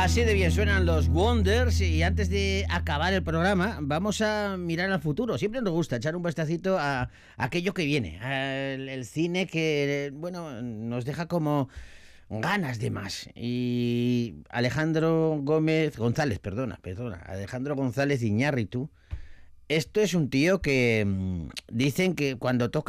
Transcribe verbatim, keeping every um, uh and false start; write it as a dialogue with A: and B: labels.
A: Así de bien suenan los Wonders y antes de acabar el programa vamos a mirar al futuro. Siempre nos gusta echar un vistacito a, a aquello que viene, al el cine que, bueno, nos deja como ganas de más. Y Alejandro Gómez González, perdona, perdona, Alejandro González Iñárritu, esto es un tío que mmm, dicen que cuando toca